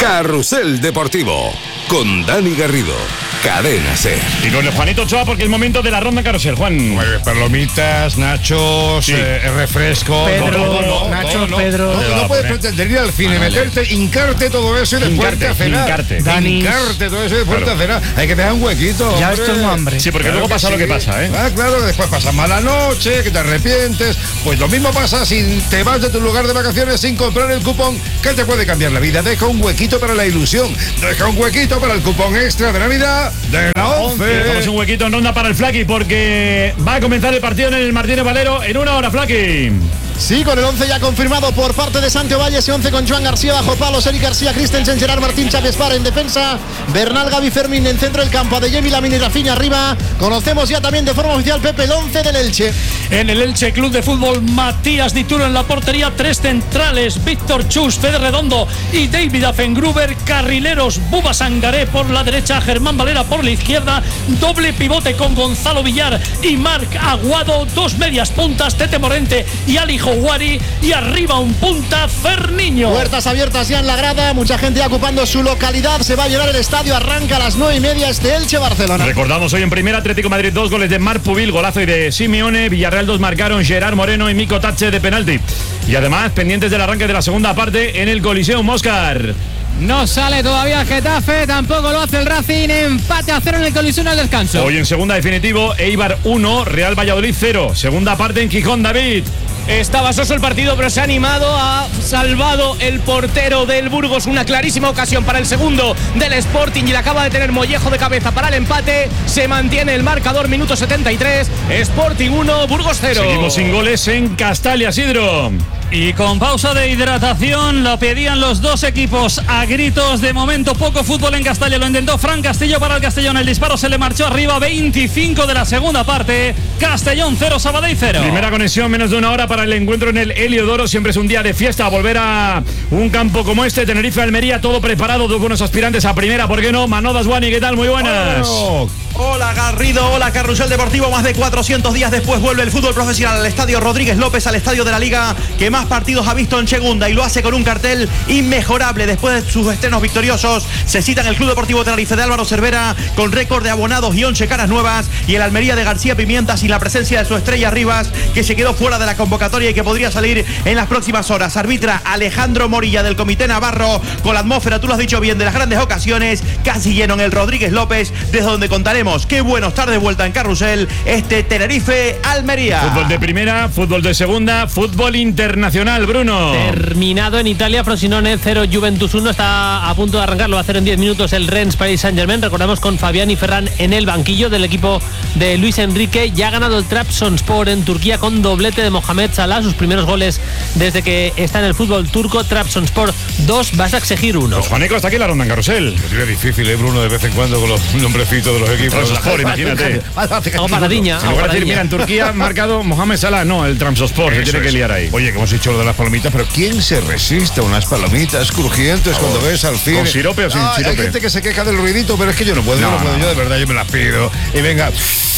Carrusel Deportivo con Dani Garrido, Cadena SER. Y con el Juanito Ochoa, porque es el momento de la ronda Carrusel, Juan. Palomitas, nachos, sí. Refresco, Pedro, nachos, Pedro. No puedes pretender ir al cine, meterte, hincarte todo eso y después a cenar. Hincarte todo eso y después a cenar. Hay que tener un huequito. Ya esto es hambre. Sí, porque claro luego pasa lo que pasa, ¿eh? Ah, claro, después pasa mala noche, que te arrepientes. Pues lo mismo pasa si te vas de tu lugar de vacaciones sin comprar el cupón que te puede cambiar la vida. Deja un huequito para la ilusión. Deja un huequito para el cupón extra de Navidad de la 11. Dejamos un huequito en ronda para el Flaky, porque va a comenzar el partido en el Martínez Valero en una hora, Flaky. Sí, con el 11 ya confirmado por parte de Santi Ovalle, ese 11 con Joan García bajo palos, Eric García, Christensen, Gerard Martín, Xavi Espar en defensa, Bernal, Gavi, Fermín en centro del campo, Adeyemi, Lamine y Rafinha arriba. Conocemos ya también de forma oficial, Pepe, el 11 del Elche. En el Elche Club de Fútbol, Matías Dituro en la portería, 3 centrales, Víctor Chus, Fede Redondo y David Affengruber, carrileros, Buba Sangaré por la derecha, Germán Valera por la izquierda, doble pivote con Gonzalo Villar y Marc Aguado, 2 medias puntas, Tete Morente y Ali Houari, y arriba un punta, Ferniño. Puertas abiertas ya en la grada, mucha gente ya ocupando su localidad, se va a llenar el estadio, arranca a las 9:30 este Elche-Barcelona. Recordamos hoy en primera, Atlético Madrid 2 goles de Marc Pubil, golazo y de Simeone, Villarreal 2 marcaron Gerard Moreno y Mico Tache de penalti. Y además, pendientes del arranque de la segunda parte en el Coliseum Móscar. No sale todavía Getafe, tampoco lo hace el Racing, empate a 0 en el Coliseum al descanso. Hoy en segunda definitivo, Eibar 1, Real Valladolid 0, segunda parte en Gijón, David. Estaba soso el partido, pero se ha animado, ha salvado el portero del Burgos, una clarísima ocasión para el segundo del Sporting y la acaba de tener Mollejo de cabeza para el empate. Se mantiene el marcador, minuto 73, Sporting 1, Burgos 0. Seguimos sin goles en Castalia, Sidro. Y con pausa de hidratación lo pedían los dos equipos a gritos. De momento poco fútbol en Castalia, lo intentó Fran Castillo para el Castellón, el disparo se le marchó arriba, 25 de la segunda parte, Castellón 0, Sabadell 0. Primera conexión, menos de una hora para el encuentro en el Heliodoro. Siempre es un día de fiesta volver a un campo como este, Tenerife-Almería, todo preparado, dos buenos aspirantes a primera, ¿por qué no? Manodas Guani, ¿qué tal? Muy buenas. Hola Garrido, hola Carrusel Deportivo. Más de 400 días después vuelve el fútbol profesional al Estadio Rodríguez López, al estadio de la Liga que más partidos ha visto en segunda, y lo hace con un cartel inmejorable. Después de sus estrenos victoriosos, se cita en el Club Deportivo Tenerife de Álvaro Cervera con récord de abonados y 11 caras nuevas, y el Almería de García Pimienta sin la presencia de su estrella Rivas, que se quedó fuera de la convocatoria y que podría salir en las próximas horas. Arbitra Alejandro Morilla del Comité Navarro, con la atmósfera, tú lo has dicho bien, de las grandes ocasiones, casi lleno en el Rodríguez López, desde donde contaremos qué bueno estar de vuelta en Carrusel este Tenerife-Almería. Fútbol de primera, fútbol de segunda, fútbol internacional, Bruno. Terminado en Italia, Frosinone 0, Juventus 1, está a punto de arrancar, lo va a hacer en 10 minutos el Rennes Paris Saint-Germain. Recordamos con Fabián y Ferran en el banquillo del equipo de Luis Enrique. Ya ha ganado el Trabzonspor en Turquía con doblete de Mohamed Salah, sus primeros goles desde que está en el fútbol turco. Trabzonspor 2, Başakşehir 1. Pues Juanico, hasta aquí la ronda en Carrusel. Es difícil, Bruno, de vez en cuando con los nombrecitos de los equipos. Trabzonspor, imagínate. Como Paradiña. En lugar de decir, mira, en Turquía ha marcado Mohamed Salah, no, el Trabzonspor, se tiene que liar ahí. Oye, que hemos dicho lo de las palomitas, pero ¿quién se resiste a unas palomitas crujientes cuando ves al cine? ¿Con sirope o sin sirope? Hay gente que se queja del ruidito, pero es que yo no puedo, yo de verdad, yo me las pido. Y venga,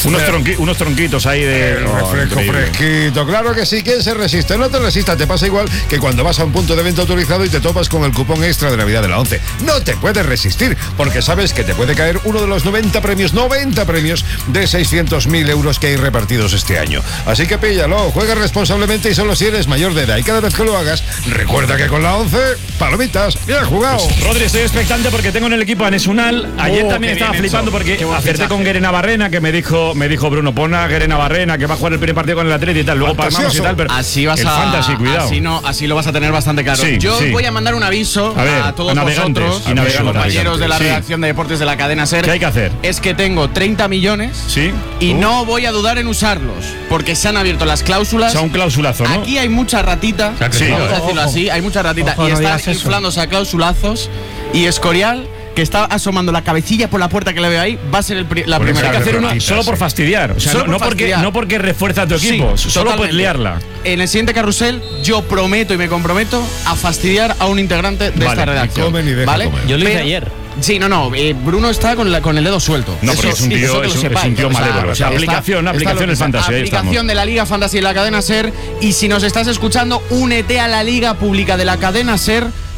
unos tronquitos ahí de refresco fresquito, claro que sí. ¿Quién se resiste? No te resistas, te pasa igual que cuando vas a un punto de venta autorizado y te topas con el cupón extra de Navidad de la 11. No te puedes resistir, porque sabes que te puede caer uno de los 90 premios de 600.000 euros que hay repartidos este año. Así que píllalo, juega responsablemente y solo si eres mayor de edad. Y cada vez que lo hagas, recuerda que con la 11, palomitas, bien jugado. Pues, Rodri, estoy expectante porque tengo en el equipo a Nesunal. Ayer también estaba flipando porque acerté con Guerena Barrena, que me dijo Bruno, pon a Guerena Barrena, que va a jugar el primer partido con el Atleti y tal. Luego palmamos y tal, pero así vas el fantasy, cuidado. Así lo vas a tener bastante claro. Sí, Yo voy a mandar un aviso a todos vosotros, a los compañeros de la redacción de deportes de la cadena SER. ¿Qué hay que hacer? Es que tengo 30 millones y no voy a dudar en usarlos, porque se han abierto las cláusulas. O sea, un clausulazo, ¿no? Aquí hay mucha ratita, vamos a decirlo así, hay mucha ratita, y están inflándose a clausulazos, y Escorial, que está asomando la cabecilla por la puerta que le veo ahí, va a ser la primera. Hay que hacer uno solo por fastidiar. O sea, no porque refuerza a tu equipo, solo por liarla. En el siguiente carrusel, yo prometo y me comprometo a fastidiar a un integrante de esta redacción. ¿Vale? Yo lo hice ayer. Sí, Bruno está con el dedo suelto. No, porque es un tío malévolo. O sea, aplicación del fantasy. Aplicación de la Liga Fantasy de la cadena SER. Y si nos estás escuchando, únete a la Liga Pública de la cadena SER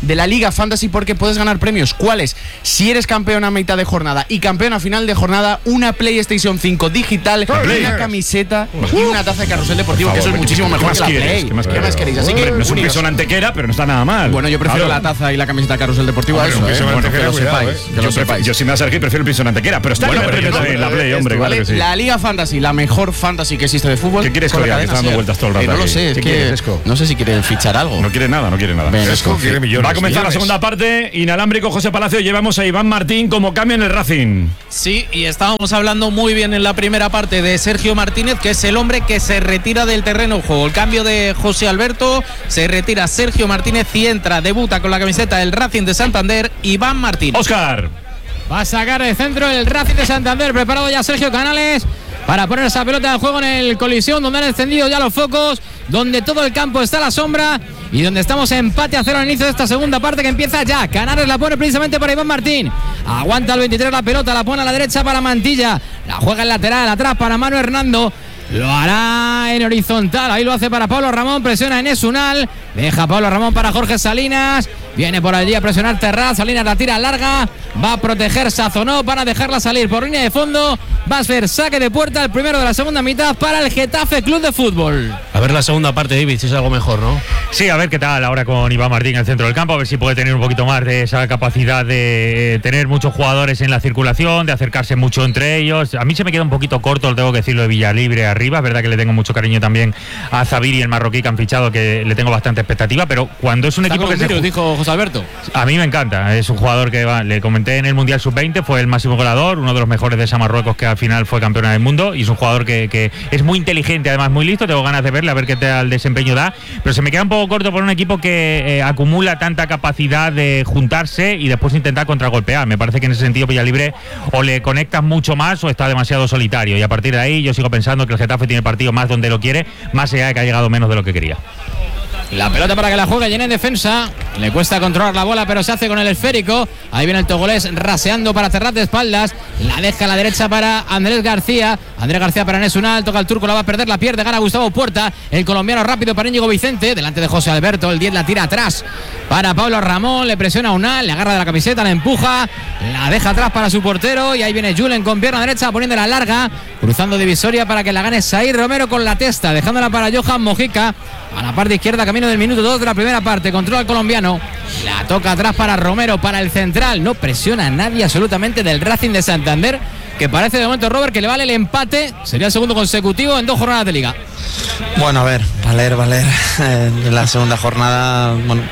de la Liga Fantasy porque puedes ganar premios. ¿Cuáles? Si eres campeón a mitad de jornada y campeón a final de jornada, una PlayStation 5 digital, una camiseta y una taza de Carrusel Deportivo, que eso es muchísimo mejor que la Play. ¿Qué más queréis? Así que, no es un piso en Antequera, pero no está nada mal. Bueno, yo prefiero la taza y la camiseta de Carrusel Deportivo a eso, bueno, que lo sepáis. Yo si me vas a elegir prefiero el piso en Antequera, pero está bien en la Play, hombre, claro que sí. La Liga Fantasy, la mejor fantasy que existe de fútbol. ¿Qué quieres que está dando vueltas todo el rato? No lo sé, es que no sé si quiere fichar algo. No quiere nada. Quiere millones. Va a comenzar la segunda parte. Inalámbrico, José Palacio. Llevamos a Iván Martín como cambio en el Racing. Sí, y estábamos hablando muy bien en la primera parte de Sergio Martínez, que es el hombre que se retira del terreno de juego. El cambio de José Alberto, se retira Sergio Martínez y entra, debuta con la camiseta del Racing de Santander, Iván Martín. Óscar. Va a sacar de centro el Racing de Santander. Preparado ya Sergio Canales para poner esa pelota de juego en el Colisión, donde han encendido ya los focos, donde todo el campo está a la sombra y donde estamos empate a 0 al inicio de esta segunda parte que empieza ya. Canales la pone precisamente para Iván Martín. Aguanta el 23 la pelota, la pone a la derecha para Mantilla. La juega en lateral, atrás para Manu Hernando. Lo hará en horizontal, ahí lo hace para Pablo Ramón, presiona en Esunal, deja Pablo Ramón para Jorge Salinas, viene por allí a presionar Terraz, Salinas la tira larga, va a proteger Sazonó para dejarla salir por línea de fondo, va a ser saque de puerta el primero de la segunda mitad para el Getafe Club de Fútbol. A ver la segunda parte, David, si es algo mejor, ¿no? Sí, a ver qué tal ahora con Iván Martín en el centro del campo, a ver si puede tener un poquito más de esa capacidad de tener muchos jugadores en la circulación, de acercarse mucho entre ellos. A mí se me queda un poquito corto, lo tengo que decirlo, de Villalibre arriba. Es verdad que le tengo mucho cariño también a Zaviri, el marroquí que han fichado, que le tengo bastante expectativa, pero cuando es un equipo que se dijo José Alberto. A mí me encanta, es un jugador que le comenté en el Mundial Sub-20, fue el máximo goleador, uno de los mejores de esa Marruecos que al final fue campeona del mundo, y es un jugador que es muy inteligente, además muy listo. Tengo ganas de verle, a ver qué tal desempeño da, pero se me queda un poco corto por un equipo que acumula tanta capacidad de juntarse y después intentar contragolpear. Me parece que en ese sentido Villalibre o le conectas mucho más o está demasiado solitario, y a partir de ahí yo sigo pensando que el Getafe tiene el partido más donde lo quiere, más allá de que ha llegado menos de lo que quería. La pelota para que la juegue Llené en defensa. Le cuesta controlar la bola, pero se hace con el esférico. Ahí viene el togolés raseando para cerrar de espaldas. La deja a la derecha para Andrés García. Andrés García para Nesunal. Toca el turco, la va a perder, la pierde. Gana Gustavo Puerta. El colombiano rápido para Íñigo Vicente. Delante de José Alberto. El 10 la tira atrás para Pablo Ramón. Le presiona a Unal. Le agarra de la camiseta, la empuja. La deja atrás para su portero. Y ahí viene Julen con pierna derecha poniendo la larga. Cruzando divisoria para que la gane Said Romero con la testa. Dejándola para Johan Mojica. A la parte izquierda, camino del minuto 2 de la primera parte. Controla el colombiano. La toca atrás para Romero, para el central. No presiona a nadie absolutamente del Racing de Santander, que parece de momento, Robert, que le vale el empate. Sería el segundo consecutivo en 2 jornadas de liga. Bueno, a ver, valer. En la segunda jornada, bueno,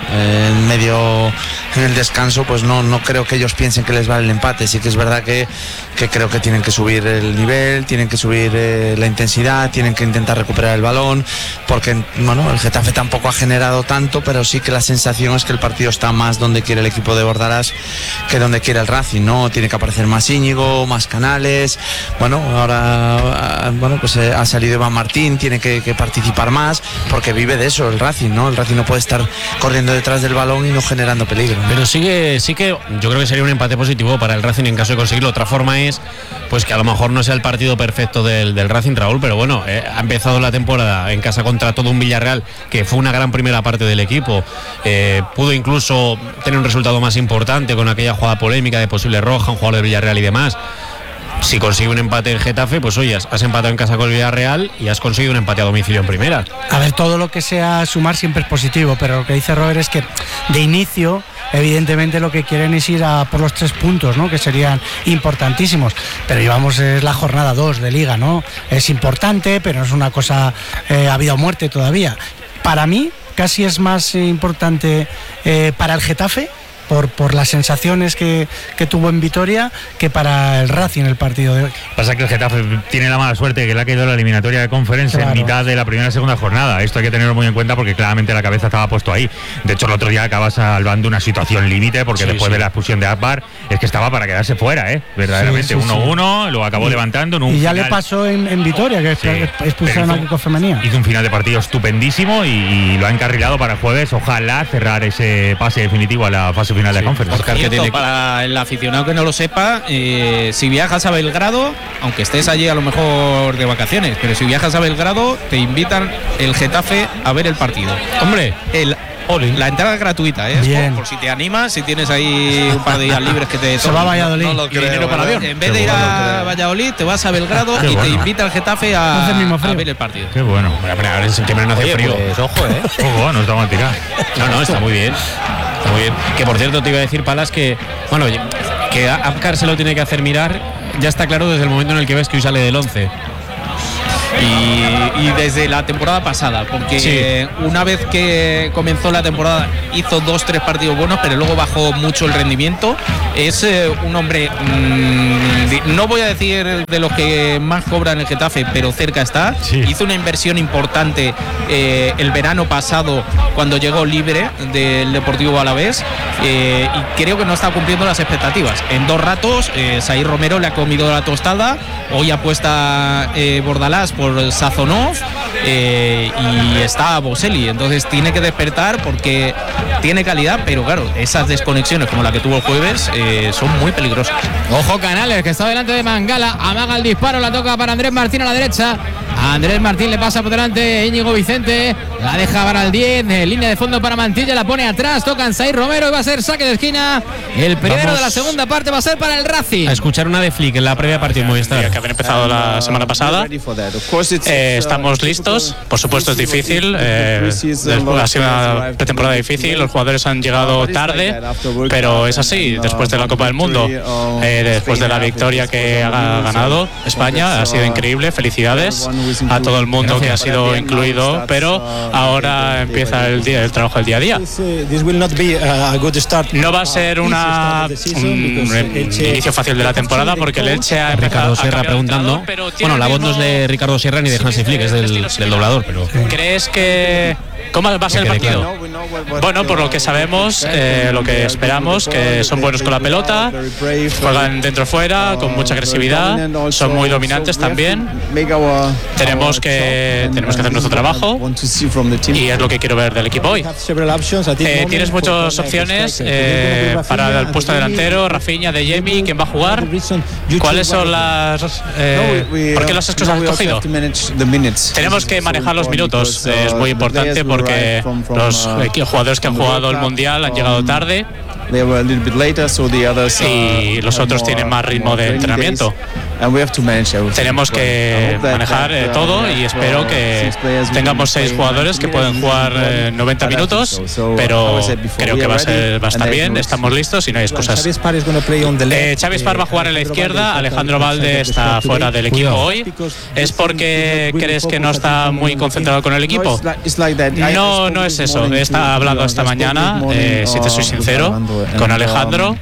en el descanso, pues no creo que ellos piensen que les vale el empate. Sí que es verdad que creo que tienen que subir el nivel, tienen que subir la intensidad, tienen que intentar recuperar el balón, porque bueno, el Getafe tampoco ha generado tanto, pero sí que la sensación es que el partido está más donde quiere el equipo de Bordalás que donde quiere el Racing, ¿no? Tiene que aparecer más Íñigo, más Canales. Bueno, ahora pues ha salido Iván Martín, tiene que participar más, porque vive de eso el Racing, ¿no? El Racing no puede estar corriendo detrás del balón y no generando peligro, ¿no? Pero sí que yo creo que sería un empate positivo para el Racing en caso de conseguirlo. Otra forma es pues que a lo mejor no sea el partido perfecto del Racing, Raúl, pero bueno, ha empezado la temporada en casa contra todo un Villarreal, que fue una gran primera parte del equipo, pudo incluso tener un resultado más importante con aquella jugada polémica de posible roja, un jugador de Villarreal y demás. Si consigue un empate en Getafe, pues oye, has empatado en casa con el Villarreal y has conseguido un empate a domicilio en primera. A ver, todo lo que sea sumar siempre es positivo, pero lo que dice Robert es que de inicio, evidentemente lo que quieren es ir a por los 3 puntos, ¿no? Que serían importantísimos, pero llevamos es la jornada 2 de Liga, ¿no? Es importante, pero no es una cosa a vida o muerte todavía. Para mí casi es más importante para el Getafe, por las sensaciones que tuvo en Vitoria, que para el Racing el partido de hoy. Pasa que el Getafe tiene la mala suerte de que le ha quedado la eliminatoria de Conference en mitad de la primera y segunda jornada. Esto hay que tenerlo muy en cuenta porque claramente la cabeza estaba puesto ahí. De hecho, el otro día acabas salvando una situación límite, porque después de la expulsión de Akbar es que estaba para quedarse fuera, verdaderamente. 1-1, lo acabó levantando en un y ya final. Le pasó en Vitoria, que expulsaron a Kiko Femenía. Hizo un final de partido estupendísimo y lo ha encarrilado para el jueves. Ojalá cerrar ese pase definitivo a la fase final de Conference. Para el aficionado que no lo sepa, si viajas a Belgrado, aunque estés allí a lo mejor de vacaciones, pero si viajas a Belgrado te invitan el Getafe a ver el partido. Hombre, La entrada es gratuita, ¿eh? Bien. Por si te animas, si tienes ahí un par de días libres que te Se va a Valladolid. No lo y dinero creo, para avión. En vez de ir a Valladolid, te vas a Belgrado y te invita al Getafe a ver el partido. Qué bueno. Pero ahora en septiembre no hace Oye, frío. pues, ojo, Ojo, no está mal tirado. No, está muy bien. Está muy bien. Que por cierto te iba a decir, Palas, que bueno, que Apcar se lo tiene que hacer mirar. Ya está claro desde el momento en el que ves que hoy sale del 11. Y desde la temporada pasada, porque una vez que comenzó la temporada hizo 2-3 partidos buenos, pero luego bajó mucho el rendimiento. Es un hombre, no voy a decir de los que más cobra en el Getafe, pero cerca está. Hizo una inversión importante el verano pasado cuando llegó libre del Deportivo Alavés, y creo que no está cumpliendo las expectativas. En 2 ratos, Saïd Romero le ha comido la tostada. Hoy apuesta Bordalás por Sazonov, y está Boselli, entonces tiene que despertar porque tiene calidad, pero claro, esas desconexiones como la que tuvo el jueves son muy peligrosas. Ojo Canales, que está delante de Mangala, amaga el disparo, la toca para Andrés Martín a la derecha. A Andrés Martín le pasa por delante Íñigo Vicente, la deja para el 10, línea de fondo para Mantilla, la pone atrás, tocan Saïd Romero y va a ser saque de esquina. El primero de la segunda parte va a ser para el Racing. A escuchar una de Flick en la previa partida Movistar. Que habían empezado la semana pasada. Estamos listos. Por supuesto es difícil. Ha sido una pretemporada difícil. Los jugadores han llegado tarde, pero es así. Después de la Copa del Mundo, después de la victoria que ha ganado España, ha sido increíble. Felicidades a todo el mundo que ha sido incluido, pero ahora empieza el trabajo del día a día. No va a ser un inicio fácil de la temporada porque el Elche ha Ricardo Sierra preguntando. Bueno, la voz no es de Ricardo Sierra ni de Hansi Flick, es del doblador, pero. ¿Crees que cómo va a ser el partido? Bueno, por lo que sabemos, lo que esperamos, que son buenos con la pelota, juegan dentro fuera, con mucha agresividad, son muy dominantes también. Tenemos que hacer nuestro trabajo y es lo que quiero ver del equipo hoy. Tienes muchas opciones para el puesto delantero, Rafinha, De Jemi, ¿quién va a jugar? ¿Cuáles son las ¿por qué las has cogido? Tenemos que manejar los minutos, es muy importante porque los jugadores que han jugado el Mundial han llegado tarde y los otros tienen más ritmo de entrenamiento. Tenemos que manejar todo y espero que tengamos 6 jugadores que pueden jugar 90 minutos, pero creo que va a estar bien, estamos listos y no hay excusas. Xavi Espar va a jugar en la izquierda, Alejandro Valde está fuera del equipo hoy. ¿Es porque crees que no está muy concentrado con el equipo? No es eso, he hablado esta mañana, si te soy sincero, con Alejandro.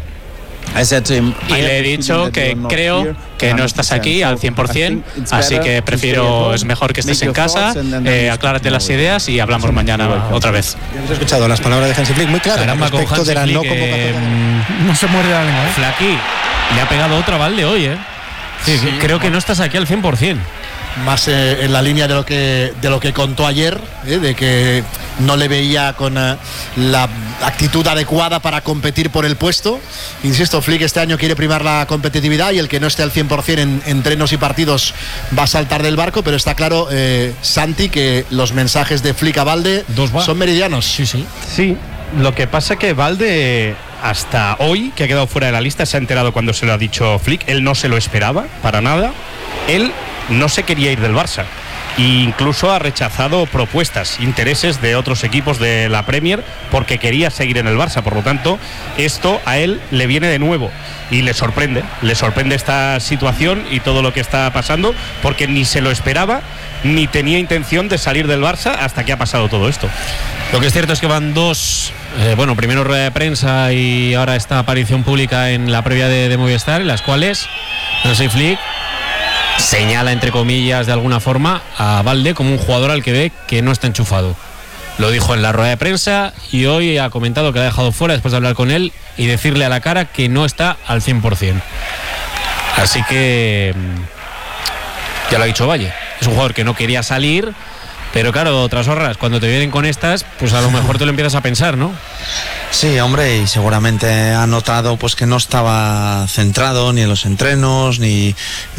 Y le he dicho que creo que no estás aquí al 100%, así que es mejor que estés en casa, aclárate las ideas y hablamos mañana otra vez. Hemos escuchado las palabras de Hansi Flick muy claras respecto de la no convocatoria. No se muerde la lengua. Flaky, le ha pegado otra Valde hoy, Sí, creo que no estás aquí al 100%. Más en la línea de lo que contó ayer, de que no le veía con la actitud adecuada para competir por el puesto. Insisto, Flick este año quiere primar la competitividad y el que no esté al 100% en entrenos y partidos va a saltar del barco, pero está claro, Santi, que los mensajes de Flick a Valde son meridianos. Sí, lo que pasa que Valde hasta hoy, que ha quedado fuera de la lista, se ha enterado cuando se lo ha dicho Flick, él no se lo esperaba para nada, él no se quería ir del Barça e incluso ha rechazado propuestas, intereses de otros equipos de la Premier porque quería seguir en el Barça. Por lo tanto, esto a él le viene de nuevo y le sorprende esta situación y todo lo que está pasando, porque ni se lo esperaba ni tenía intención de salir del Barça hasta que ha pasado todo esto. Lo que es cierto es que van 2, primero rueda de prensa y ahora esta aparición pública en la previa de Movistar, en las cuales Hansi Flick señala, entre comillas, de alguna forma a Valde como un jugador al que ve que no está enchufado. Lo dijo en la rueda de prensa y hoy ha comentado que la ha dejado fuera después de hablar con él y decirle a la cara que no está al 100%. Así que ya lo ha dicho Valle, es un jugador que no quería salir, pero claro, otras horas, cuando te vienen con estas, pues a lo mejor te lo empiezas a pensar, ¿no? Sí, hombre, y seguramente ha notado pues que no estaba centrado ni en los entrenos ni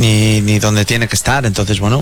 donde tiene que estar. Entonces, bueno,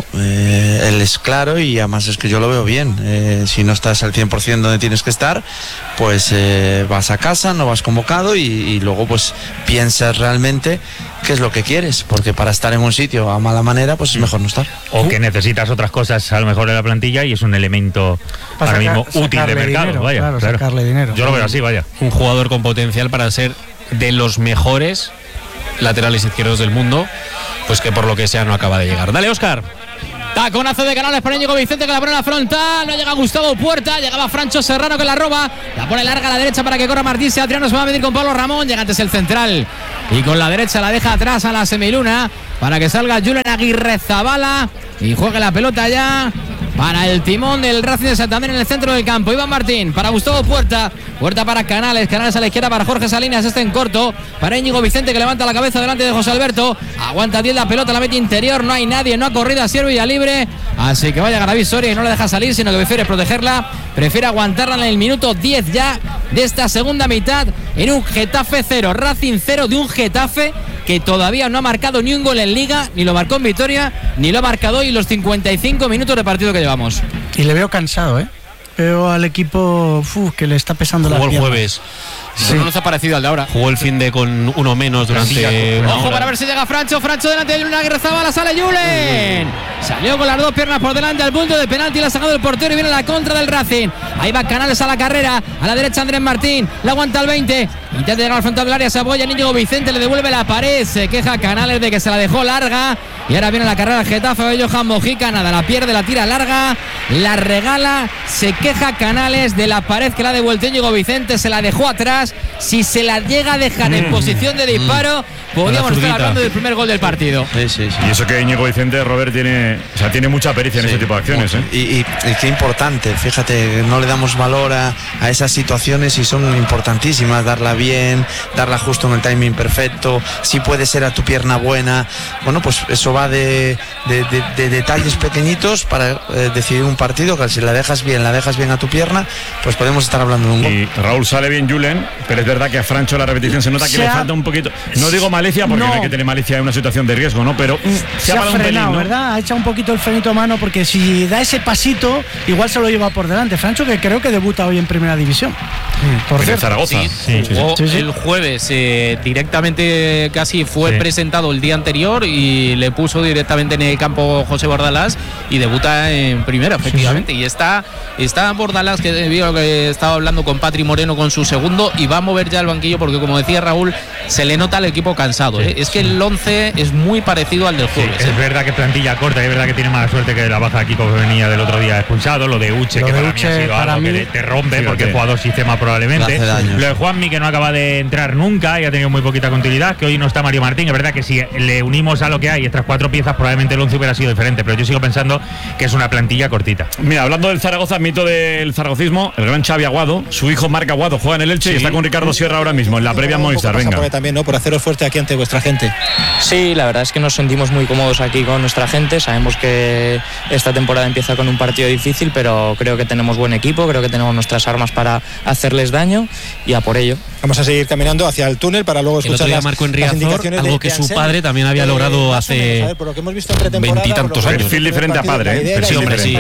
él es claro y además es que yo lo veo bien. Si no estás al 100% donde tienes que estar, pues vas a casa, no vas convocado y luego pues piensas realmente qué es lo que quieres, porque para estar en un sitio a mala manera pues es mejor no estar. O que necesitas otras cosas a lo mejor en la plantilla y es un elemento ahora mismo útil de mercado. Dinero, vaya, claro, sacarle dinero. Yo lo veo así, vaya. Un jugador con potencial para ser de los mejores laterales izquierdos del mundo, pues que por lo que sea no acaba de llegar. Dale, Óscar. Taconazo de Canales para Íñigo Vicente, que la pone en la frontal. No llega Gustavo Puerta. Llegaba Francho Serrano, que la roba. La pone larga a la derecha para que corra Martín. Adriano se va a medir con Pablo Ramón. Llega antes el central. Y con la derecha la deja atrás a la semiluna para que salga Julen Aguirrezabala y juegue la pelota ya para el timón del Racing de Santander en el centro del campo. Iván Martín para Gustavo Puerta. Puerta para Canales. Canales a la izquierda para Jorge Salinas. Este en corto para Íñigo Vicente, que levanta la cabeza delante de José Alberto. Aguanta 10 la pelota, la mete interior. No hay nadie, no ha corrido a Siervo y a libre. Así que vaya Garaví Soria y no la deja salir, sino que prefiere protegerla. Prefiere aguantarla en el minuto 10 ya de esta segunda mitad en un Getafe 0. Racing 0 de un Getafe que todavía no ha marcado ni un gol en Liga, ni lo marcó en Vitoria, ni lo ha marcado hoy los 55 minutos de partido que llevamos. Y le veo cansado, ¿eh? Veo al equipo que le está pesando la Jugó el piernas. jueves. Sí. No nos ha parecido al de ahora. Jugó el fin de con uno menos durante. Ojo para ver si llega Francho. Francho delante de Julen Aguirrezabala. Sale Julen. Salió con las dos piernas por delante al punto de penalti. La ha sacado el portero y viene la contra del Racing. Ahí va Canales a la carrera. A la derecha Andrés Martín. La aguanta el 20. Intenta llegar al frontal del área. Se apoya Íñigo Vicente. Le devuelve la pared. Se queja Canales de que se la dejó larga. Y ahora viene la carrera del Getafe de Johan Mojica. Nada, la pierde, la tira larga. La regala. Se queja Canales de la pared que la ha devuelto Íñigo Vicente. Se la dejó atrás. Si se la llega a dejar en posición de disparo, podríamos estar hablando del primer gol del partido. Sí. Y eso que Íñigo Vicente, Robert, tiene mucha pericia en ese tipo de acciones. Y qué importante, fíjate, no le damos valor a esas situaciones y son importantísimas. Darla bien, darla justo en el timing perfecto, si puede ser a tu pierna buena. Bueno, pues eso va de detalles pequeñitos para decidir un partido, que si la dejas bien a tu pierna, pues podemos estar hablando de un gol. Y Raúl, sale bien Julen, pero es verdad que a Francho la repetición se nota que le falta un poquito. No digo malicia porque no hay que tener malicia en una situación de riesgo, ¿no? Pero se ha frenado, pelín, ¿no? ¿Verdad? Ha echado un poquito el frenito a mano, porque si da ese pasito, igual se lo lleva por delante. Francho, que creo que debuta hoy en Primera División. Por Zaragoza. Jugó el jueves, directamente casi fue presentado el día anterior y le puso directamente en el campo José Bordalás y debuta en Primera, efectivamente. Y está Bordalás, que vio que estaba hablando con Patri Moreno con su segundo, y va a mover ya el banquillo porque, como decía Raúl, se le nota al equipo cansado. Es que el 11 es muy parecido al del jueves. Es verdad que plantilla corta, es verdad que tiene mala suerte que la baja de Kiko, que venía del otro día expulsado. Lo de Uche, que para mí ha sido algo que te rompe, porque es jugador sistema probablemente. Lo de Juanmi, que no acaba de entrar nunca y ha tenido muy poquita continuidad, que hoy no está Mario Martín. Es verdad que si le unimos a lo que hay, estas 4 piezas, probablemente el 11 hubiera sido diferente, pero yo sigo pensando que es una plantilla cortita. Mira, hablando del Zaragoza, mito del zaragocismo, el gran Xavi Aguado, su hijo Marc Aguado juega en el Elche y está con Ricardo Sierra ahora mismo en la previa Movistar. Venga. También, ¿no? Por haceros fuerte aquí ante vuestra gente. Sí, la verdad es que nos sentimos muy cómodos aquí con nuestra gente. Sabemos que esta temporada empieza con un partido difícil, pero creo que tenemos buen equipo, creo que tenemos nuestras armas para hacerles daño y a por ello. Vamos a seguir caminando hacia el túnel para luego escuchar las indicaciones. Algo que su padre también había logrado hace por lo que hemos visto en pretemporada, 20 y tantos años. Perfil diferente a padre, Sí, hombre, sí.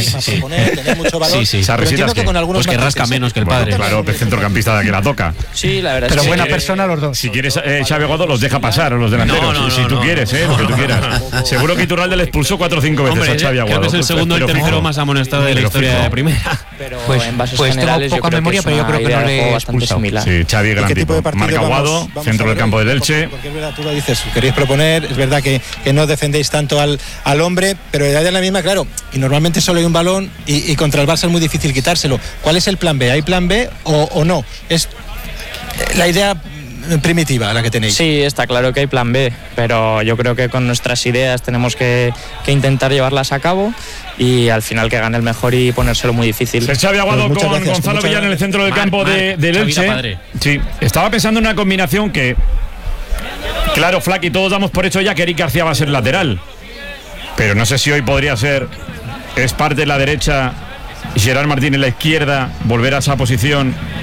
Entiendo que con algunos pues que rasca menos que el padre. Claro, el centrocampista de que la toca. Sí, la verdad pero es que buena persona los dos. Si quieres, Xavi Aguado los deja pasar a los delanteros. Si tú quieres, lo que tú quieras. Seguro que Iturralde le expulsó 4 o 5 veces a Xavi Aguado. Creo que es el segundo y el tercero más amonestado de la historia de Primera. Pero en bases generales tengo poca memoria, pero yo creo que no le he expulsado. Sí, Xavi, gran tipo. Marc Aguado, centro del campo del Elche. Porque es verdad, tú lo dices, queréis proponer, es verdad que no defendéis tanto al hombre, pero edad es la misma, claro, y normalmente solo hay un balón y contra el Barça es muy difícil quitárselo. ¿Cuál es el plan B? ¿Hay plan B o no? Es la idea primitiva la que tenéis. Sí, está claro que hay plan B, pero yo creo que con nuestras ideas tenemos que intentar llevarlas a cabo y al final que gane el mejor y ponérselo muy difícil. El Xavi Aguado con Gonzalo Villar en el centro del campo del Elche. Sí, estaba pensando en una combinación que, claro, Flaky, todos damos por hecho ya que Eric García va a ser lateral, pero no sé si hoy podría ser Esparte en la derecha, Gerard Martín en la izquierda, volver a esa posición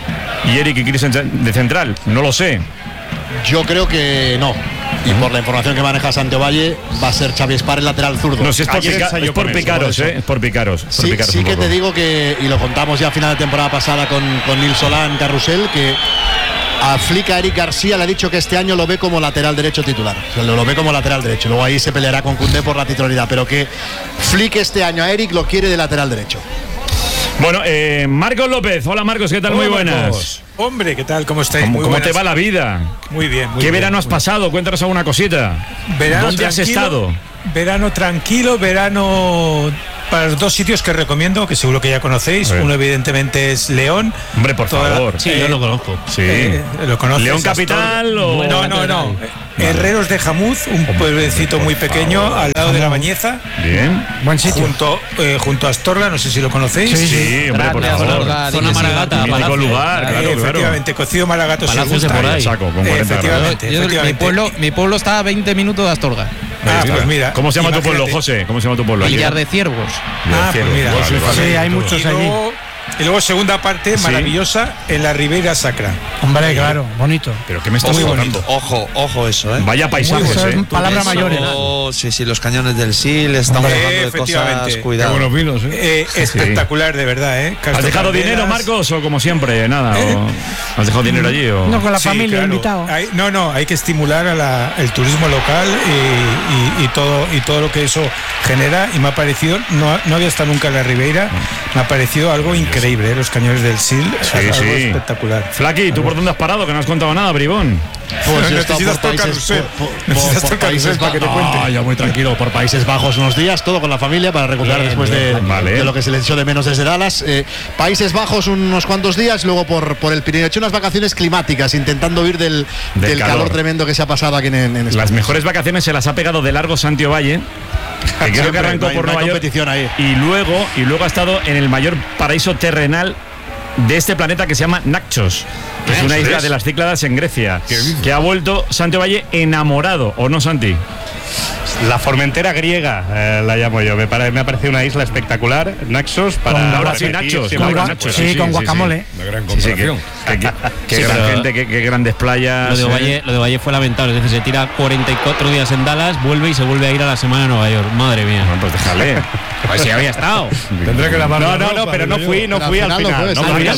y Eric y Christensen de central. No lo sé. Yo creo que no. Y por la información que maneja Santiago Valle, va a ser Xavi Espar el lateral zurdo. No, si es por picaros, es por picaros. Sí, sí que te digo que, y lo contamos ya a final de temporada pasada con Nils Solán Carrusel, que a Flick, a Eric García le ha dicho que este año lo ve como lateral derecho titular. O sea, lo ve como lateral derecho. Luego ahí se peleará con Koundé por la titularidad, pero que Flick este año a Eric lo quiere de lateral derecho. Bueno, Marcos López. Hola Marcos, ¿qué tal? Muy buenas. Marcos. Hombre, ¿qué tal? ¿Cómo estáis? ¿Cómo te va la vida? Muy bien. ¿Qué verano has pasado? Cuéntanos alguna cosita. ¿Dónde has estado? Verano tranquilo, verano para los dos sitios que recomiendo, que seguro que ya conocéis. Uno evidentemente es León. Hombre, por favor. Sí, yo lo conozco. Sí. ¿Lo conoces? ¿León capital o...? No. Herreros de Jamuz, un pueblecito muy pequeño al lado de La Bañeza. Bien. Buen sitio. Junto a Astorga, no sé si lo conocéis. Sí, hombre, por favor. Zona Maragata. Lugar, claro. Efectivamente, cocido Maragato. Palacios de por ahí. Saco, con 40 efectivamente. Mi pueblo está a 20 minutos de Astorga. Pues mira. ¿Cómo se llama tu pueblo, José? ¿Cómo se llama tu pueblo? Villar de Ciervos. Pues mira. Sí, hay muchos allí. Y luego segunda parte maravillosa en la Ribeira Sacra. Hombre, claro, bonito. Pero ¿qué me estás contando? Ojo eso, Vaya paisajes, palabras mayores. Sí, los cañones del Sil, estamos hablando de cosas, cuidado. Qué buenos vinos, espectacular, de verdad, ¿Has dejado dinero, Marcos, o como siempre, nada? ¿Has dejado dinero allí? O? No, con la familia, claro. invitado. Hay que estimular el turismo local y todo lo que eso genera, y me ha parecido, no había estado nunca en la Ribeira, me ha parecido algo increíble, los cañones del Sil, algo espectacular. Flaqui, ¿tú por dónde has parado? Que no has contado nada, bribón. Pues necesitas por Países Bajos. No, yo muy tranquilo, por Países Bajos unos días, todo con la familia para recuperar después de lo que se le echó de menos desde Dallas. Países Bajos unos cuantos días, luego por el Pirineo. He hecho unas vacaciones climáticas, intentando huir del calor tremendo que se ha pasado aquí en España. Las mejores vacaciones se las ha pegado de largo Santiago Valle, que creo que arrancó por Nueva York ahí. y luego ha estado en el mayor paraíso terrenal de este planeta, que se llama Naxos, que es una isla de las Cícladas en Grecia, que ha vuelto Santiago Valle enamorado, ¿o no, Santi? La Formentera griega, la llamo yo. Me ha parecido una isla espectacular, Naxos, para Nachos. Con guacamole. Una gran comparación. Qué gran gente, qué grandes playas. Lo de Valle fue lamentable, es decir, se tira 44 días en Dallas, vuelve y se vuelve a ir a la semana a Nueva York. Madre mía. Bueno, pues déjale. Pues sí había estado. Tendré que lavar pero no fui al final.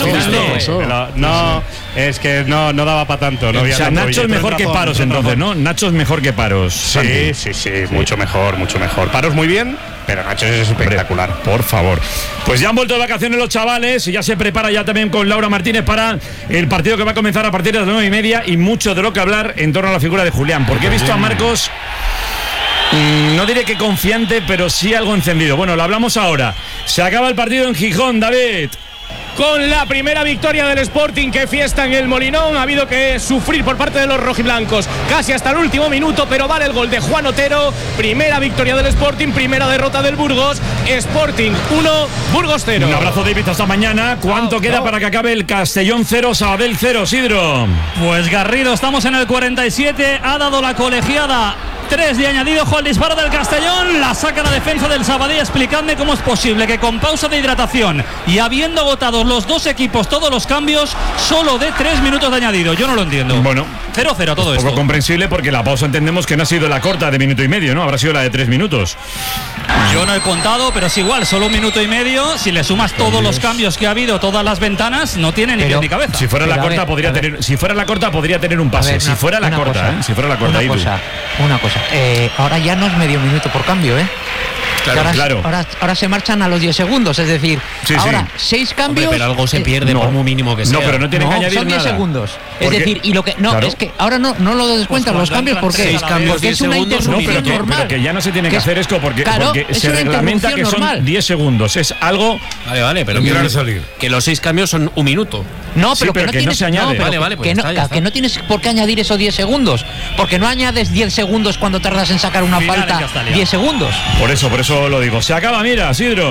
No, es que no daba para tanto. O sea, Nacho es mejor que Paros, entonces, ¿no? Nacho es mejor que Paros. Sí, mucho mejor. Paros muy bien, pero Nacho es espectacular. Por favor. Pues ya han vuelto de vacaciones los chavales y ya se prepara ya también con Laura Martínez para el partido que va a comenzar a partir de las 9:30, y mucho de lo que hablar en torno a la figura de Julián, porque he visto a Marcos, no diré que confiante, pero sí algo encendido. Bueno, lo hablamos ahora. Se acaba el partido en Gijón, David. Con la primera victoria del Sporting, que fiesta en el Molinón. Ha habido que sufrir por parte de los rojiblancos casi hasta el último minuto, pero vale el gol de Juan Otero. Primera victoria del Sporting, primera derrota del Burgos. Sporting 1, Burgos 0. Un abrazo, David, hasta mañana. ¿Cuánto queda para que acabe el Castellón 0, Sabadell 0, Sidro? Pues Garrido, estamos en el 47, ha dado la colegiada 3 de añadido, ojo al disparo del Castellón, la saca la defensa del Sabadell. Explicadme cómo es posible que con pausa de hidratación y habiendo agotado los dos equipos todos los cambios, solo de 3 minutos de añadido. Yo no lo entiendo. Bueno, 0-0 todo esto. Poco comprensible, porque la pausa entendemos que no ha sido la corta de minuto y medio, ¿no? Habrá sido la de 3 minutos. Yo no he contado, pero es igual, solo 1 minuto y medio. Si le sumas todos los cambios que ha habido, todas las ventanas, no tiene ni pie ni cabeza. Si fuera la corta podría tener un pase. Si fuera la corta, Una cosa. Ahora ya no es medio minuto por cambio, ¿eh? Ahora se marchan a los 10 segundos, es decir, 6 cambios. Hombre, pero algo se pierde por muy mínimo que sea. No, pero no tienen que añadir son 10 nada. segundos. Es decir, y lo que es que ahora no lo descuentan los cambios, porque 6 cambios, porque es una interrupción normal. Pero que ya no se tiene que hacer esto porque se reglamenta que son 10 segundos. Es algo. Vale, pero que los 6 cambios son 1 minuto. No, pero que no se añade. Que no tienes por qué añadir esos 10 segundos. Porque no añades 10 segundos cuando tardas en sacar una falta 10 segundos. Por eso lo digo. Se acaba, mira, Sidro.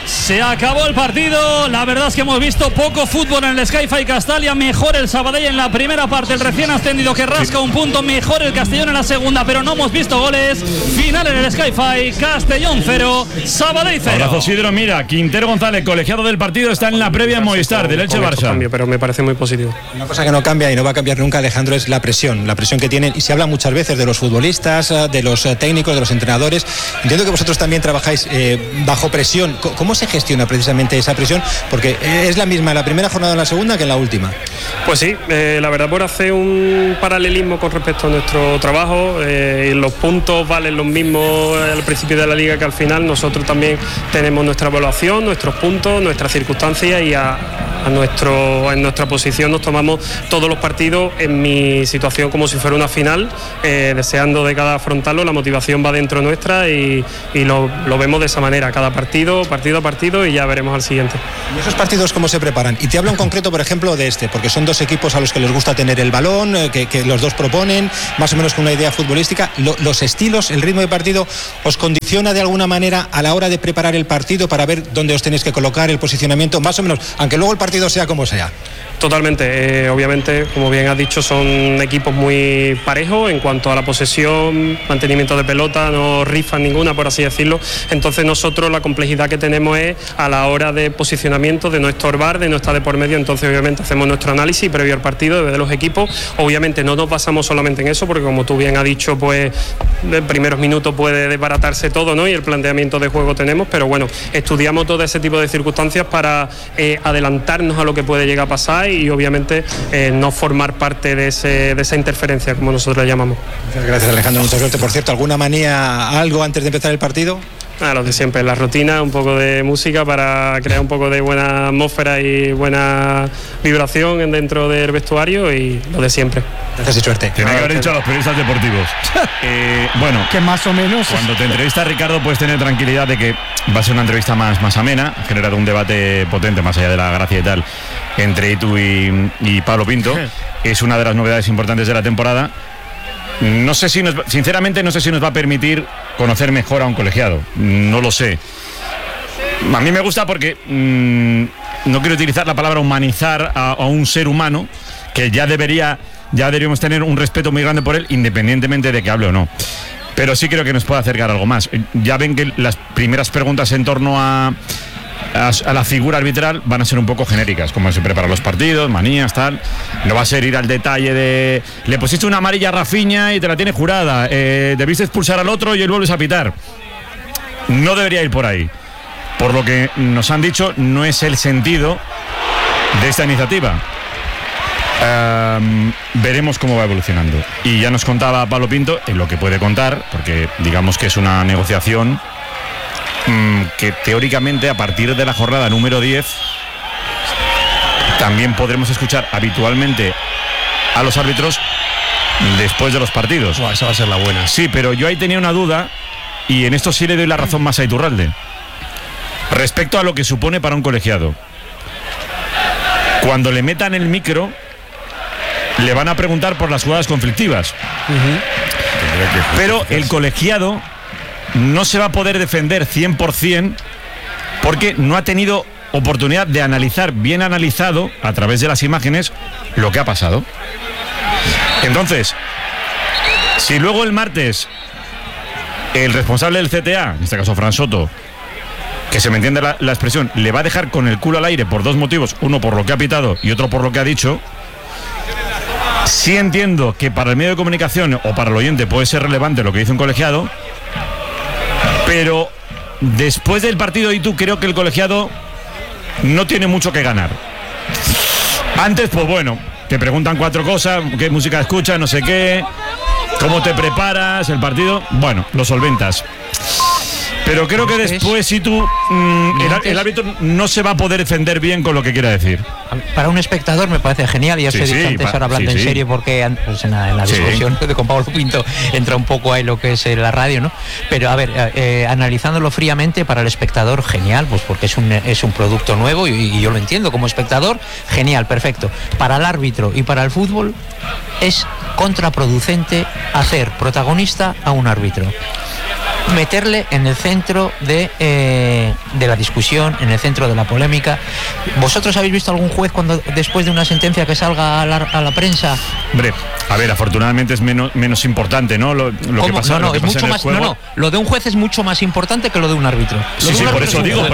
Se acabó el partido. La verdad es que hemos visto poco fútbol en el Sky-Fi Castalia. Mejor el Sabadell en la primera parte, el recién ascendido que rasca un punto. Mejor el Castellón en la segunda, pero no hemos visto goles. Final en el Sky-Fi, Castellón 0, Sabadell 0. Abrazo, Sidro. Mira, Quintero González, colegiado del partido, está en la previa en Movistar del Elche Barça. Pero me parece muy positivo. Una cosa que no cambia y no va a cambiar nunca, Alejandro, es la presión que tienen. Y se habla muchas veces de los futbolistas, de los técnicos, de los entrenadores. Entiendo que vosotros también trabajáis bajo presión. ¿Cómo se gestiona precisamente esa presión? Porque es la misma en la primera jornada en la segunda que en la última. Pues sí, la verdad, por hacer un paralelismo con respecto a nuestro trabajo, los puntos valen los mismos al principio de la liga que al final. Nosotros también tenemos nuestra evaluación, nuestros puntos, nuestras circunstancias y en nuestra posición nos tomamos todos los partidos, en mi situación, como si fuera una final, deseando de cada afrontarlo. La motivación va dentro nuestra y lo vemos de esa manera, cada partido a partido, y ya veremos al siguiente. ¿Y esos partidos cómo se preparan? Y te hablo en concreto, por ejemplo, de porque son dos equipos a los que les gusta tener el balón, que los dos proponen, más o menos con una idea futbolística. Los estilos, el ritmo de partido, ¿os condiciona de alguna manera a la hora de preparar el partido para ver dónde os tenéis que colocar, el posicionamiento, más o menos, aunque luego el partido sea como sea? Totalmente, obviamente, como bien has dicho, son equipos muy parejos en cuanto a la posesión, mantenimiento de pelota, no rifan ninguna, por así decirlo. Entonces nosotros la complejidad que tenemos es a la hora de posicionamiento, de no estorbar, de no estar de por medio. Entonces obviamente hacemos nuestro análisis previo al partido de los equipos. Obviamente no nos basamos solamente en eso, porque como tú bien has dicho, pues en primeros minutos puede desbaratarse todo, ¿no? Y el planteamiento de juego tenemos, pero bueno, estudiamos todo ese tipo de circunstancias para adelantarnos a lo que puede llegar a pasar y obviamente no formar parte de esa interferencia, como nosotros la llamamos. Muchas gracias, Alejandro, mucha suerte. Por cierto, ¿alguna manía, algo antes de empezar el partido? Lo de siempre, la rutina, un poco de música para crear un poco de buena atmósfera y buena vibración dentro del vestuario, y lo de siempre. Gracias y suerte. Tiene que haber dicho a los periodistas deportivos. Bueno, que más o menos. Cuando te entrevista Ricardo, puedes tener tranquilidad de que va a ser una entrevista más amena, ha generado un debate potente, más allá de la gracia y tal, entre Itu y Pablo Pinto. Es una de las novedades importantes de la temporada. No sé si sinceramente no sé si nos va a permitir conocer mejor a un colegiado. No lo sé. A mí me gusta porque no quiero utilizar la palabra humanizar a un ser humano, que ya deberíamos tener un respeto muy grande por él, independientemente de que hable o no. Pero sí creo que nos puede acercar algo más. Ya ven que las primeras preguntas en torno a la figura arbitral van a ser un poco genéricas, como se preparan los partidos, manías, tal. No va a ser ir al detalle de le pusiste una amarilla a Rafinha y te la tiene jurada, debiste expulsar al otro y él vuelves a pitar. No debería ir por ahí. Por lo que nos han dicho, no es el sentido de esta iniciativa. Veremos cómo va evolucionando. Y ya nos contaba Pablo Pinto en lo que puede contar, porque digamos que es una negociación que teóricamente a partir de la jornada número 10 también podremos escuchar habitualmente a los árbitros después de los partidos. Esa va a ser la buena. Sí, pero yo ahí tenía una duda, y en esto sí le doy la razón más a Iturralde respecto a lo que supone para un colegiado. Cuando le metan el micro, le van a preguntar por las jugadas conflictivas. Pero el colegiado no se va a poder defender 100% porque no ha tenido oportunidad de analizar, bien analizado, a través de las imágenes, lo que ha pasado. Entonces, si luego el martes el responsable del CTA, en este caso Fran Soto, que se me entiende la expresión, le va a dejar con el culo al aire por dos motivos, uno por lo que ha pitado y otro por lo que ha dicho, sí entiendo que para el medio de comunicación o para el oyente puede ser relevante lo que dice un colegiado, pero después del partido de Itu creo que el colegiado no tiene mucho que ganar. Antes, pues bueno, te preguntan 4 cosas, qué música escuchas, no sé qué, cómo te preparas, el partido, bueno, lo solventas. Pero creo que después, si tú, el árbitro no se va a poder defender bien con lo que quiera decir. Para un espectador me parece genial, ya os he dicho antes, ahora hablando en serio, porque pues en la discusión con Pablo Pinto entra un poco ahí lo que es la radio, ¿no? Pero a ver, analizándolo fríamente, para el espectador, genial, pues porque es un producto nuevo y yo lo entiendo como espectador, genial, perfecto. Para el árbitro y para el fútbol es contraproducente hacer protagonista a un árbitro. meterle en el centro de la discusión, en el centro de la polémica. ¿Vosotros habéis visto algún juez cuando después de una sentencia que salga a la prensa? Hombre, a ver, afortunadamente es menos importante, ¿no? Lo que pasa, no, lo que es pasa mucho en el más. juego. No, lo de un juez es mucho más importante que lo de un árbitro. Sí, por eso digo,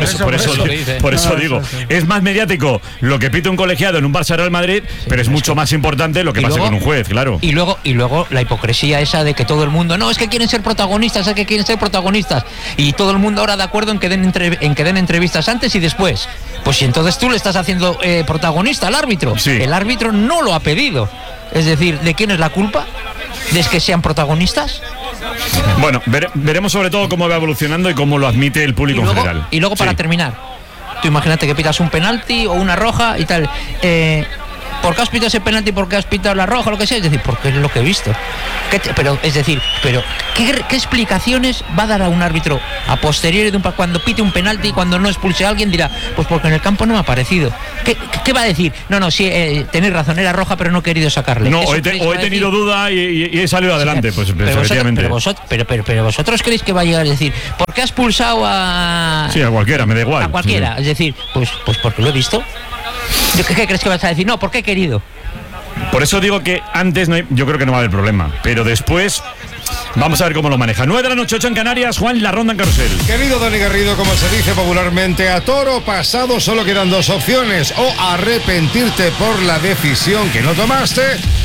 es más mediático lo que pita un colegiado en un Barça Real Madrid, pero es mucho más importante lo que pasa con un juez, claro. Y luego la hipocresía esa de que todo el mundo, no, es que quieren ser protagonistas, y todo el mundo ahora de acuerdo en que den entrevistas antes y después. Pues si entonces tú le estás haciendo protagonista al árbitro. Sí. El árbitro no lo ha pedido. Es decir, ¿de quién es la culpa? ¿De que sean protagonistas? Bueno, veremos sobre todo cómo va evolucionando y cómo lo admite el público en general. Y luego para terminar, tú imagínate que pitas un penalti o una roja y tal. ¿Por qué has pitado ese penalti? ¿Por qué has pitado la roja? Lo que sea. Es decir, porque es lo que he visto. ¿Qué explicaciones va a dar a un árbitro a posteriori cuando pite un penalti y cuando no expulse a alguien? Dirá, pues porque en el campo no me ha parecido. ¿Qué va a decir? No, sí, tenéis razón, era roja, pero no he querido sacarle. No, he tenido duda y he salido adelante, pues efectivamente. Pero vosotros creéis que va a llegar a decir, ¿por qué has expulsado a...? Sí, a cualquiera, me da igual. A cualquiera, sí. Es decir, pues porque lo he visto. ¿Qué crees que vas a decir? No, porque he querido. Por eso digo que antes yo creo que no va a haber problema, pero después vamos a ver cómo lo maneja. 9 de la noche, 8 en Canarias. Juan, la ronda en carrusel. Querido Dani Garrido, como se dice popularmente, a toro pasado solo quedan dos opciones: o arrepentirte por la decisión que no tomaste,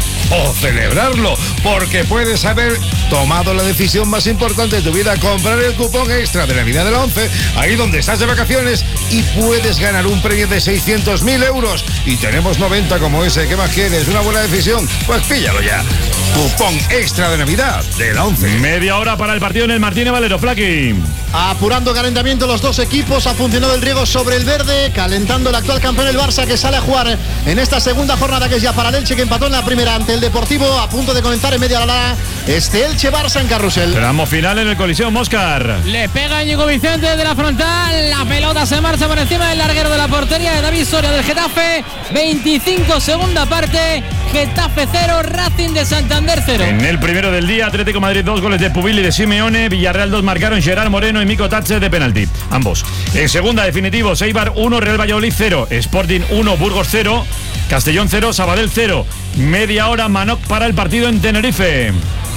o celebrarlo, porque puedes haber tomado la decisión más importante de tu vida: comprar el cupón extra de Navidad de la 11, ahí donde estás de vacaciones, y puedes ganar un premio de 600.000 euros. Y tenemos 90 como ese. ¿Qué más quieres? ¿Una buena decisión? Pues píllalo ya. Cupón extra de Navidad de la 11. Media hora para el partido en el Martínez Valero. Flaqui. Apurando calentamiento los dos equipos. Ha funcionado el riego sobre el verde, calentando el actual campeón el Barça, que sale a jugar en esta segunda jornada, que es ya para el Elche, que empató en la primera ante el Deportivo, a punto de comenzar en media hora este Elche-Barça en carrusel. Tramo final en el Coliseo Móscar. Le pega Íñigo Vicente de la frontal, la pelota se marcha por encima del larguero de la portería de David Soria del Getafe. 25 segunda parte, Getafe 0, Racing de Santander 0. En el primero del día, Atlético Madrid 2 goles de Pubil y de Simeone, Villarreal 2 marcaron Gerard Moreno y Mico Tatche de penalti, ambos. En segunda, definitivo, Eibar 1, Real Valladolid 0, Sporting 1, Burgos 0, Castellón 0, Sabadell 0. Media hora Manoc para el partido en Tenerife.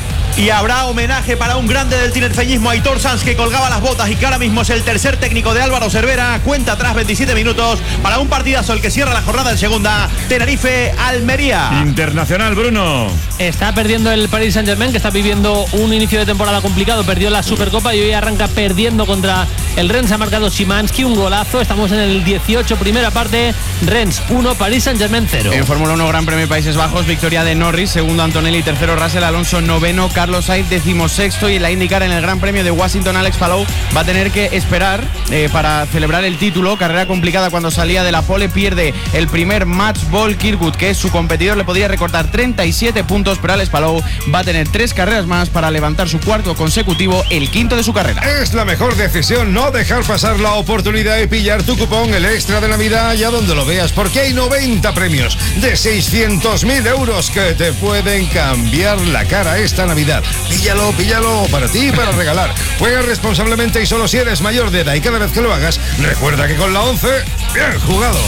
Y habrá homenaje para un grande del tinerfeñismo, Aitor Sanz, que colgaba las botas y que ahora mismo es el tercer técnico de Álvaro Cervera. Cuenta atrás 27 minutos para un partidazo el que cierra la jornada en segunda. Tenerife-Almería. Internacional, Bruno. Está perdiendo el Paris Saint-Germain, que está viviendo un inicio de temporada complicado. Perdió la Supercopa y hoy arranca perdiendo contra el Rennes. Ha marcado Szymanski, un golazo. Estamos en el 18, primera parte. Rennes 1, Paris Saint-Germain 0. En Fórmula 1, Gran Premio de Países Bajos, victoria de Norris, segundo Antonelli, tercero Russell, Alonso noveno, Carlos Sainz 16º, y en la IndyCar en el Gran Premio de Washington, Alex Palou va a tener que esperar para celebrar el título. Carrera complicada cuando salía de la pole, pierde el primer match ball. Kirkwood, que es su competidor, le podría recortar 37 puntos, pero Alex Palou va a tener 3 carreras más para levantar su cuarto consecutivo, el quinto de su carrera. Es la mejor decisión no dejar pasar la oportunidad y pillar tu cupón, el extra de Navidad, allá donde lo veas, porque hay 90 premios de 600.000 euros que te pueden cambiar la cara esta Navidad. Píllalo para ti y para regalar. Juega responsablemente y solo si eres mayor de edad, y cada vez que lo hagas, recuerda que con la 11, bien jugado.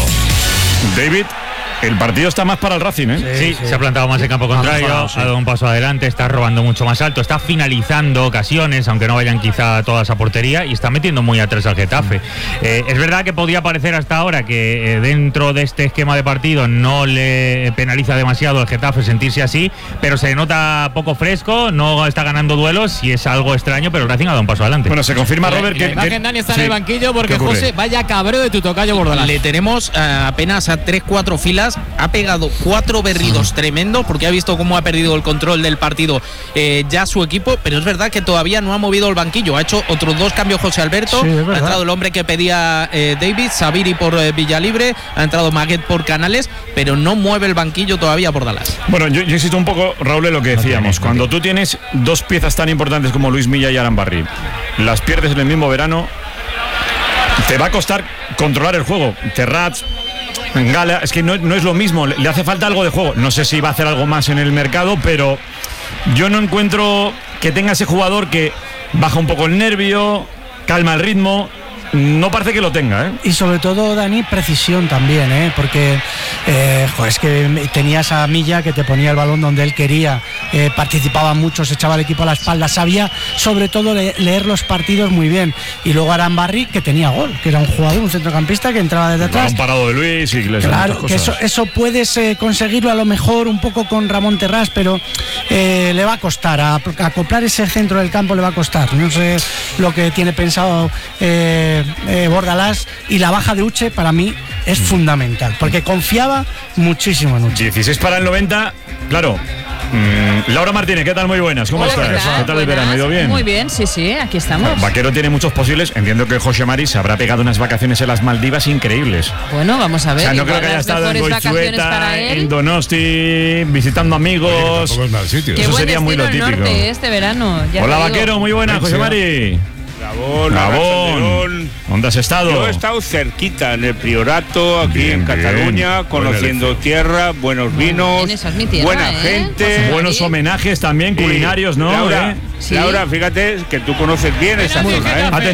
David, el partido está más para el Racing, ¿eh? Sí, se ha plantado más en campo contrario, ha dado un paso adelante, está robando mucho más alto, está finalizando ocasiones, aunque no vayan quizá todas a portería, y está metiendo muy atrás al Getafe. Es verdad que podía parecer hasta ahora que dentro de este esquema de partido no le penaliza demasiado al Getafe sentirse así, pero se nota poco fresco, no está ganando duelos y es algo extraño, pero el Racing ha dado un paso adelante. Bueno, se confirma, Robert, que... La imagen, Dani, está en el banquillo porque José, vaya cabreo de tu tocayo Bordalás. Le tenemos apenas a 3-4 filas. Ha pegado 4 berridos tremendos porque ha visto cómo ha perdido el control del partido ya su equipo, pero es verdad que todavía no ha movido el banquillo. Ha hecho otros 2 cambios José Alberto. Sí, ha entrado el hombre que pedía David, Sabiri por Villalibre, ha entrado Maguet por Canales, pero no mueve el banquillo todavía por Dallas. Bueno, yo insisto un poco, Raúl, en lo que decíamos. Cuando tú tienes 2 piezas tan importantes como Luis Milla y Arambarri, las pierdes en el mismo verano, te va a costar controlar el juego. Terrats, Gala, es que no es lo mismo, le hace falta algo de juego. No sé si va a hacer algo más en el mercado, pero yo no encuentro que tenga ese jugador que baja un poco el nervio, calma el ritmo. No parece que lo tenga, ¿eh? Y sobre todo, Dani, precisión también, ¿eh? Porque es que tenía esa milla que te ponía el balón donde él quería, participaba mucho, se echaba el equipo a la espalda, sabía sobre todo leer los partidos muy bien. Y luego Arambarri, que tenía gol, que era un jugador, un centrocampista que entraba desde atrás. Un parado de Luis y claro, que eso puedes conseguirlo a lo mejor un poco con Ramón Terrás, pero le va a costar, acoplar ese centro del campo le va a costar. No sé lo que tiene pensado Bordalás, y la baja de Uche para mí es fundamental, porque confiaba muchísimo en Uche. 16 para el 90, claro. Laura Martínez, ¿qué tal? Muy buenas, ¿cómo estás? ¿Qué tal el verano? ¿Ha ido bien? Muy bien, sí, aquí estamos. Vaquero tiene muchos posibles, entiendo que José Mari se habrá pegado unas vacaciones en las Maldivas increíbles. Bueno, vamos a ver. O sea, no creo que haya estado en Goizueta, en Donosti, visitando amigos. Tampoco es mal sitio. Qué Eso buen sería muy lo destino el típico. norte este verano. Hola Vaquero, muy buenas, José Mari. Gabón. ¿Dónde has estado? Yo he estado cerquita en el Priorato, aquí en Cataluña, conociendo tierra, buenos vinos, esa es mi tierra, buena gente. Buenos homenajes también culinarios, ¿no? Laura, Laura, fíjate que tú conoces bien esa zona, ¿eh?